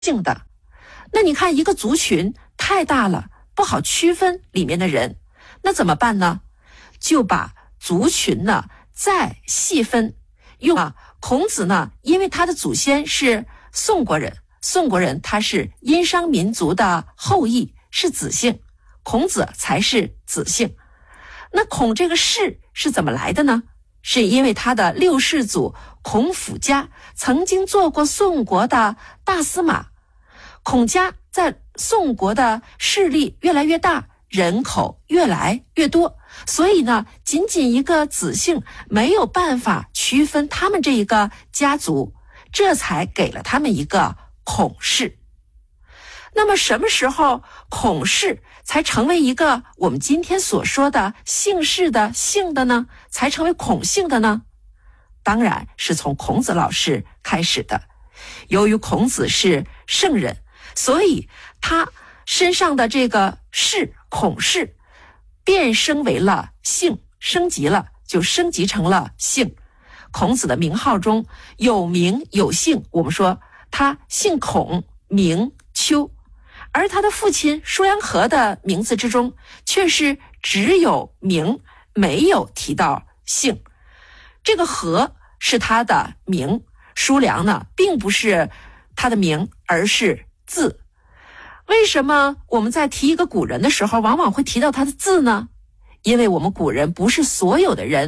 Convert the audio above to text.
性的。那你看一个族群太大了，不好区分里面的人，那怎么办呢？就把族群呢再细分。孔子呢，因为他的祖先是宋国人，宋国人他是殷商民族的后裔，是子姓，孔子才是子姓。那孔这个氏是怎么来的呢？是因为他的六世祖孔府家曾经做过宋国的大司马，孔家在宋国的势力越来越大，人口越来越多，所以呢，仅仅一个子姓没有办法区分他们这一个家族，这才给了他们一个孔氏。那么什么时候孔氏才成为一个我们今天所说的姓氏的姓的呢？才成为孔姓的呢？当然是从孔子老师开始的。由于孔子是圣人，所以他身上的这个氏孔氏变升为了姓，升级了，就升级成了姓。孔子的名号中有名有姓，我们说他姓孔，名丘，而他的父亲叔阳和的名字之中却是只有名，没有提到姓。这个和是他的名，叔良呢并不是他的名，而是字。为什么我们在提一个古人的时候往往会提到他的字呢？因为我们古人不是所有的人